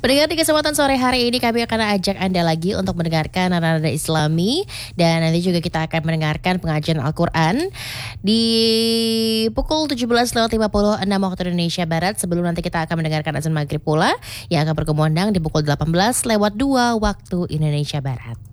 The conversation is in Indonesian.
Pendengar, di kesempatan sore hari ini kami akan ajak Anda lagi untuk mendengarkan nada-nada Islami. Dan nanti juga kita akan mendengarkan pengajian Al-Quran di pukul 17.56 waktu Indonesia Barat. Sebelum nanti kita akan mendengarkan azan maghrib pula yang akan berkumandang di pukul 18.02 waktu Indonesia Barat.